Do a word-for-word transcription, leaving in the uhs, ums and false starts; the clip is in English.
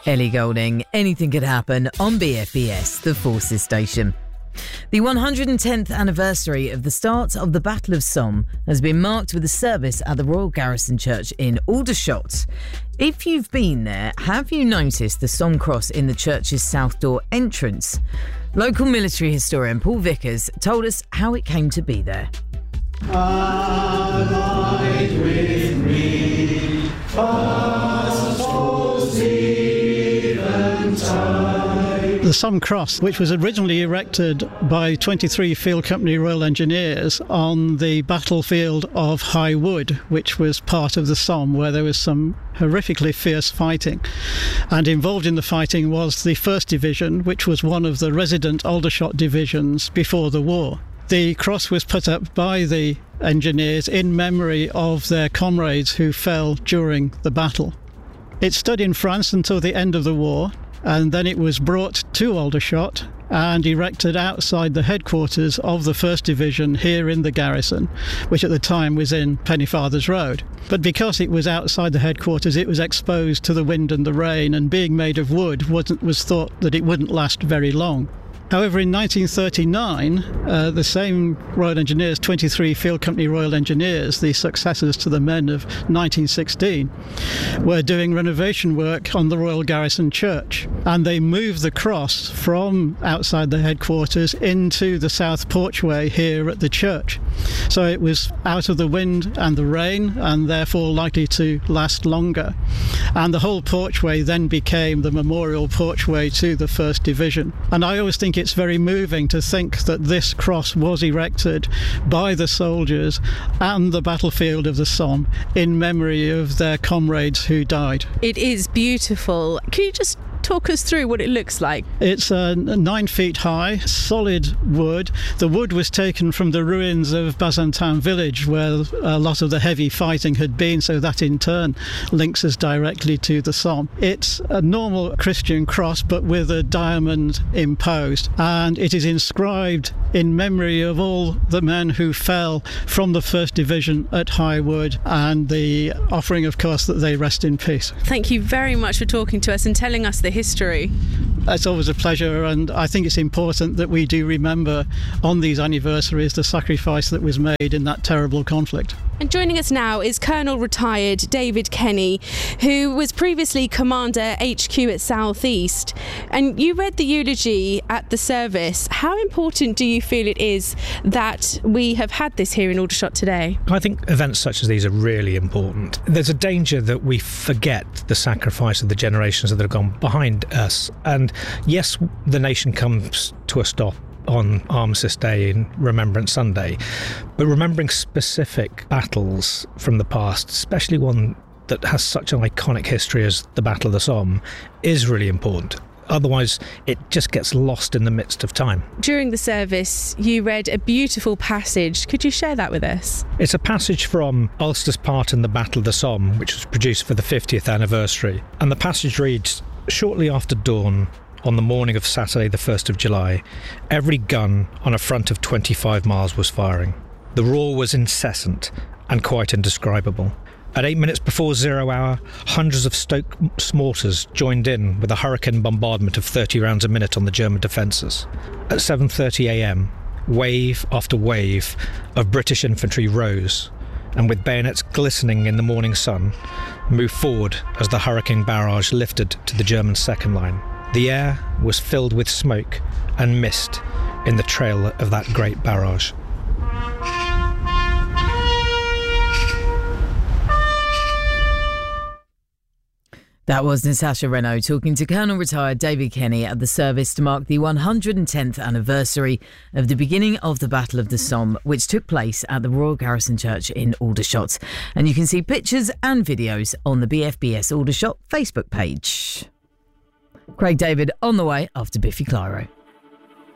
Ellie Goulding, anything could happen on B F B S, the Forces station. The one hundred tenth anniversary of the start of the Battle of Somme has been marked with a service at the Royal Garrison Church in Aldershot. If you've been there, have you noticed the Somme cross in the church's south door entrance? Local military historian Paul Vickers told us how it came to be there. Abide with me, fast falls eventide. The Somme Cross, which was originally erected by twenty-three Field Company Royal Engineers on the battlefield of High Wood, which was part of the Somme, where there was some horrifically fierce fighting. And involved in the fighting was the first Division, which was one of the resident Aldershot divisions before the war. The cross was put up by the engineers in memory of their comrades who fell during the battle. It stood in France until the end of the war, and then it was brought to Aldershot and erected outside the headquarters of the first Division here in the garrison, which at the time was in Pennyfathers Road. But because it was outside the headquarters, it was exposed to the wind and the rain, and being made of wood wasn't, was thought that it wouldn't last very long. However, in nineteen thirty-nine, uh, the same Royal Engineers, twenty-three Field Company Royal Engineers, the successors to the men of nineteen sixteen, were doing renovation work on the Royal Garrison Church. And they moved the cross from outside the headquarters into the south porchway here at the church. So it was out of the wind and the rain, and therefore likely to last longer. And the whole porchway then became the memorial porchway to the first Division. And I always think it's very moving to think that this cross was erected by the soldiers and the battlefield of the Somme in memory of their comrades who died. It is beautiful. Can you just talk us through what it looks like? It's uh, nine feet high, solid wood. The wood was taken from the ruins of Bazantin village, where a lot of the heavy fighting had been, so that in turn links us directly to the Somme. It's a normal Christian cross, but with a diamond imposed, and it is inscribed in memory of all the men who fell from the first Division at High Wood, and the offering, of course, that they rest in peace. Thank you very much for talking to us and telling us the history. It's always a pleasure, and I think it's important that we do remember on these anniversaries the sacrifice that was made in that terrible conflict. And joining us now is Colonel retired David Kenny, who was previously Commander H Q at South East. And you read the eulogy at the service. How important do you feel it is that we have had this here in Aldershot today? I think events such as these are really important. There's a danger that we forget the sacrifice of the generations that have gone behind us. And yes, the nation comes to a stop on Armistice Day and Remembrance Sunday, but remembering specific battles from the past, especially one that has such an iconic history as the Battle of the Somme, is really important. Otherwise, it just gets lost in the midst of time. During the service, you read a beautiful passage. Could you share that with us? It's a passage from Ulster's part in the Battle of the Somme, which was produced for the fiftieth anniversary. And the passage reads, "Shortly after dawn, on the morning of Saturday the first of July, every gun on a front of twenty-five miles was firing. The roar was incessant and quite indescribable. At eight minutes before zero hour, hundreds of Stoke mortars joined in with a hurricane bombardment of thirty rounds a minute on the German defences. At seven thirty a.m, wave after wave of British infantry rose, and with bayonets glistening in the morning sun, moved forward as the hurricane barrage lifted to the German second line. The air was filled with smoke and mist in the trail of that great barrage." That was Natasha Renault talking to Colonel retired David Kenny at the service to mark the one hundred tenth anniversary of the beginning of the Battle of the Somme, which took place at the Royal Garrison Church in Aldershot. And you can see pictures and videos on the B F B S Aldershot Facebook page. Craig David on the way after Biffy Clyro.